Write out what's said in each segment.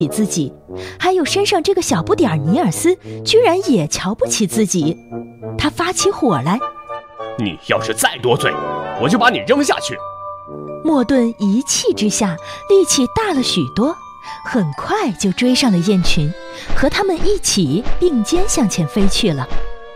自己，还有身上这个小不点儿尼尔斯居然也瞧不起自己。他发起火来， 你要是再多嘴，我就把你扔下去。 莫顿一气之下力气大了许多，很快就追上了雁群，和他们一起并肩向前飞去了。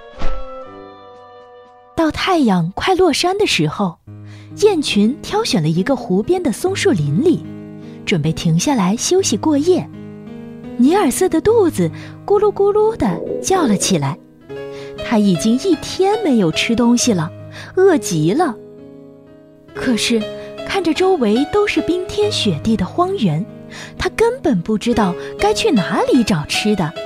到太阳快落山的时候，雁群挑选了一个湖边的松树林里，准备停下来休息过夜。尼尔斯的肚子咕噜咕噜地叫了起来，他已经一天没有吃东西了，饿极了。可是看着周围都是冰天雪地的荒原，他根本不知道该去哪里找吃的。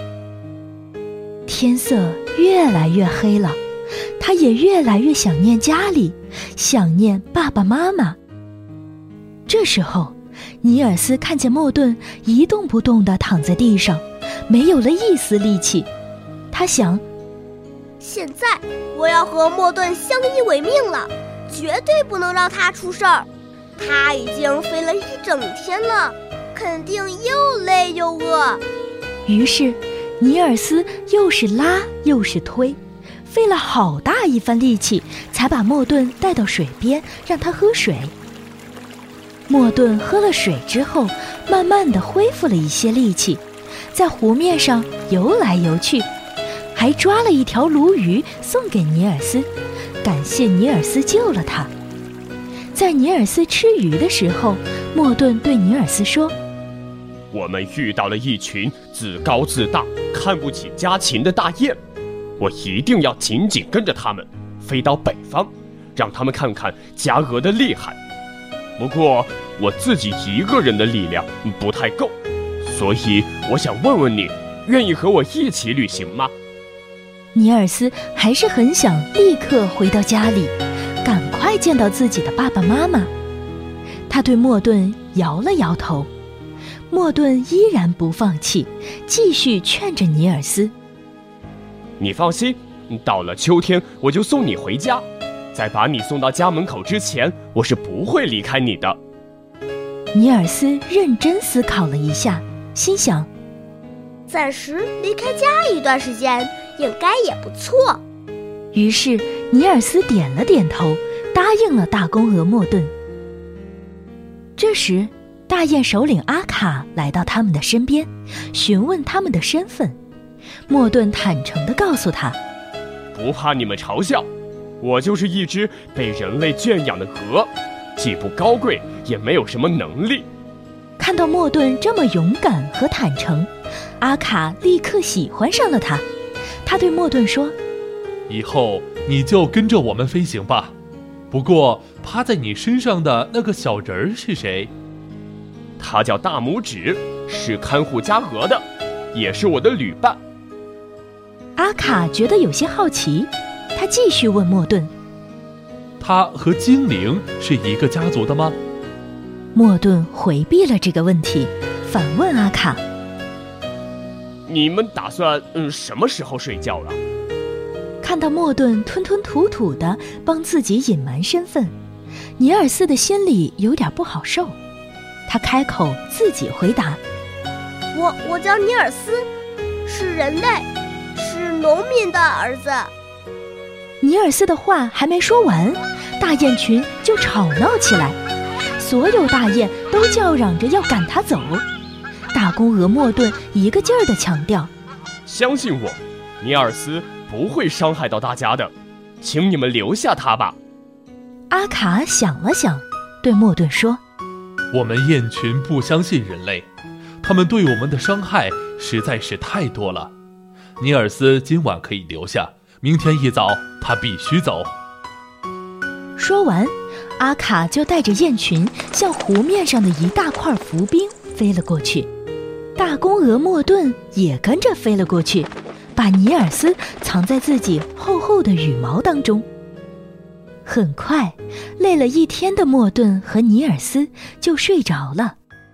天色越来越黑了，他也越来越想念家里，想念爸爸妈妈。这时候尼尔斯看见莫顿一动不动地躺在地上，没有了一丝力气。他想， 现在我要和莫顿相依为命了，绝对不能让他出事儿。他已经飞了一整天了，肯定又累又饿。 于是尼尔斯又是拉又是推，费了好大一番力气，才把莫顿带到水边，让他喝水。莫顿喝了水之后，慢慢地恢复了一些力气，在湖面上游来游去，还抓了一条鲈鱼送给尼尔斯，感谢尼尔斯救了他。在尼尔斯吃鱼的时候，莫顿对尼尔斯说， 我们遇到了一群自高自大、看不起家禽的大雁，我一定要紧紧跟着他们，飞到北方，让他们看看家鹅的厉害。不过我自己一个人的力量不太够，所以我想问问你，愿意和我一起旅行吗？ 尼尔斯还是很想立刻回到家里，赶快见到自己的爸爸妈妈。他对莫顿摇了摇头，莫顿依然不放弃，继续劝着尼尔斯， 你放心，到了秋天我就送你回家，在把你送到家门口之前，我是不会离开你的。 尼尔斯认真思考了一下，心想， 暂时离开家一段时间应该也不错。 于是尼尔斯点了点头，答应了大公鹅莫顿。这时大雁首领阿卡来到他们的身边，询问他们的身份。莫顿坦诚地告诉他， 不怕你们嘲笑，我就是一只被人类圈养的鹅，既不高贵，也没有什么能力。 看到莫顿这么勇敢和坦诚，阿卡立刻喜欢上了他。他对莫顿说， 以后你就跟着我们飞行吧。不过趴在你身上的那个小人儿是谁？ 他叫大拇指，是看护家鹅的，也是我的旅伴。 阿卡觉得有些好奇，他继续问莫顿， 他和精灵是一个家族的吗？ 莫顿回避了这个问题，反问阿卡， 你们打算什么时候睡觉了？ 看到莫顿吞吞吐吐地帮自己隐瞒身份，尼尔斯的心里有点不好受。他开口自己回答， 我叫尼尔斯，是人类，是农民的儿子。 尼尔斯的话还没说完，大雁群就吵闹起来，所有大雁都叫嚷着要赶他走。大公鹅莫顿一个劲儿地强调， 相信我，尼尔斯不会伤害到大家的，请你们留下他吧。 阿卡想了想，对莫顿说， 我们雁群不相信人类，他们对我们的伤害实在是太多了。尼尔斯今晚可以留下，明天一早他必须走。 说完，阿卡就带着雁群向湖面上的一大块浮冰飞了过去。大公鹅莫顿也跟着飞了过去，把尼尔斯藏在自己厚厚的羽毛当中。很快，累了一天的莫顿和尼尔斯就睡着了。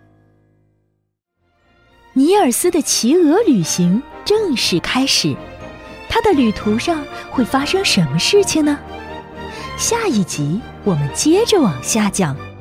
尼尔斯的骑鹅旅行正式开始，他的旅途上会发生什么事情呢？下一集我们接着往下讲。